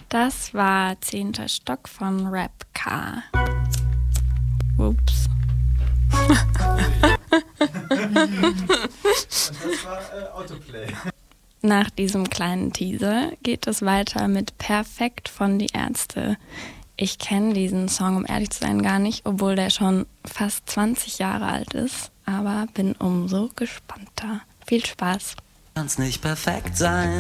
Das war 10. Stock von Rapcar. Ups. Und das war Autoplay. Nach diesem kleinen Teaser geht es weiter mit Perfekt von Die Ärzte. Ich kenne diesen Song, um ehrlich zu sein, gar nicht, obwohl der schon fast 20 Jahre alt ist. Aber bin umso gespannter. Viel Spaß. Kann's nicht perfekt sein.